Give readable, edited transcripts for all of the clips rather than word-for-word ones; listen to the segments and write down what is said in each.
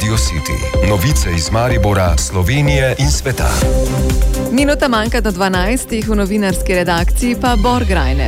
Radio City. Novice iz Maribora, Slovenije in sveta. Minuta manjka do 12, v novinarski redakciji pa Borg Reiner.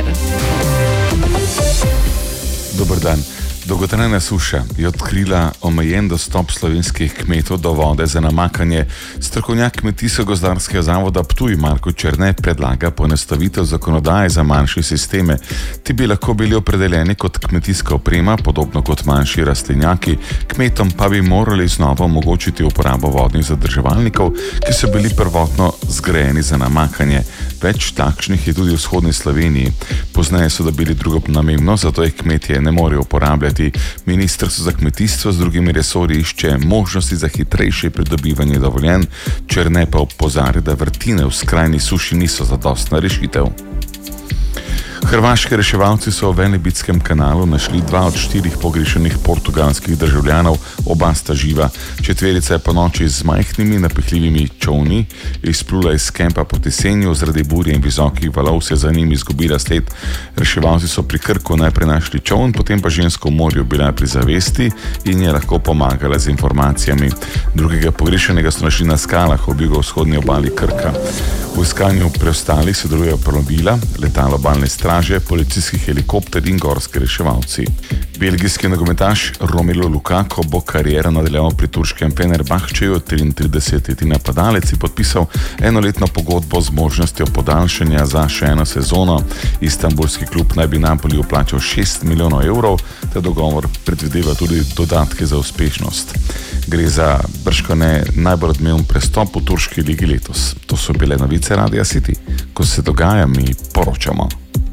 Dober dan. Dolgotrajna suša je odkrila omejen dostop slovenskih kmetov do vode za namakanje. Strokovnjak Kmetijsko-gozdarskega zavoda Ptuj Marko Černe predlaga poenostavitev zakonodaje za manjše sisteme. Ti bi lahko bili opredeljeni kot kmetijska oprema, podobno kot manjši rastlinjaki. Kmetom pa bi morali znova omogočiti uporabo vodnih zadrževalnikov, ki so bili prvotno zgrajeni za namakanje. Več takšnih je tudi v vzhodni Sloveniji. Pozneje so dobili drugo namembnost, zato jih kmetje ne morejo uporabljati. Ministrstvo za kmetijstvo z drugimi resorji išče možnosti za hitrejše pridobivanje dovoljenj, Černe pa opozarja, da vrtine v skrajni suši niso zadostna rešitev. Hrvaški reševalci so v Velebitskem kanalu našli 2 od 4 pogrešenih portugalskih državljanov, oba sta živa. Četverica je ponoči z majhnimi napihljivimi čolni izplula iz kempa proti Senju, zaradi burje in visokih valov se za njim izgubila sled. Reševalci so pri Krku najprej našli čoln, potem pa žensko v morju bila pri zavesti in je lahko pomagala z informacijami. Drugega pogrešenega so našli na skalah v jugovzhodni obali Krka. V iskanju preostalih sodelujejo plovila, letalo obalne straže, policijski helikopter in gorski reševalci. Belgijski nogometaš Romelu Lukaku bo kariero nadaljeval pri turškem Fenerbahčeju. 33-letni napadalec je podpisal enoletno pogodbo z možnostjo podaljšanja za še eno sezono. Istanbulski klub naj bi Napoli vplačal 6 milijonov evrov, ta dogovor predvideva tudi dodatke za uspešnost. Gre za bržkone najbolj odmeven prestop v turški ligi letos. To so bile novice Radia City. Ko se dogaja, mi poročamo.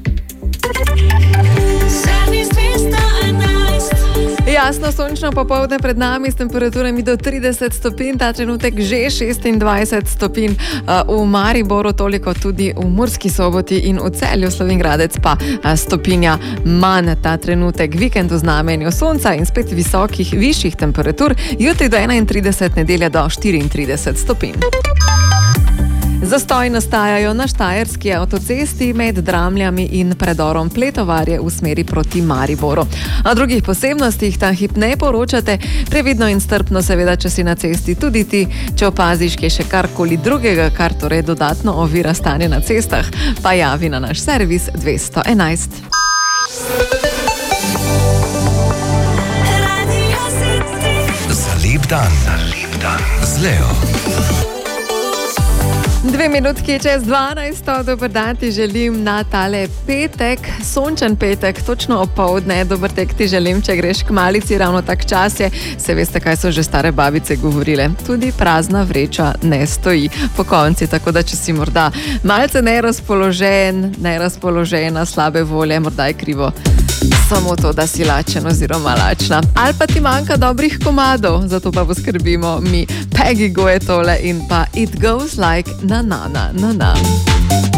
Jasno sončno popoldne pred nami s temperaturami do 30 stopinj, ta trenutek že 26 stopinj v Mariboru, toliko tudi v Murski Soboti in v Celju. Slovenjgradec pa stopinja manj ta trenutek. Vikend v znamenju sonca in spet visokih, višjih temperatur, jutri do 31, nedelja do 34 stopinj. Zastoji nastajajo na Štajerski avtocesti med Dramljami in predorom Pletovarje v smeri proti Mariboru. O drugih posebnostih ta hip ne poročate, previdno in strpno seveda, če si na cesti tudi ti, če opaziš, je še karkoli drugega, kar torej dodatno ovira stanje na cestah, pa javi na naš servis 211. Za lep dan. Z Leo. 2 minutki čez 12, dober dan ti želim na tale petek, sončen petek, točno opoldne, dober tek ti želim, če greš k malici, ravno tak čas je, se veste, kaj so že stare babice govorile, tudi prazna vreča ne stoji po konci, tako da če si morda malce nerazpoložena, slabe volje, morda je krivo samo to, da si lačen oziroma lačna. Ali pa ti manjka dobrih komadov, zato pa poskrbimo mi. Peggy Gou je tole in pa It Goes Like Na Na Na Na Na.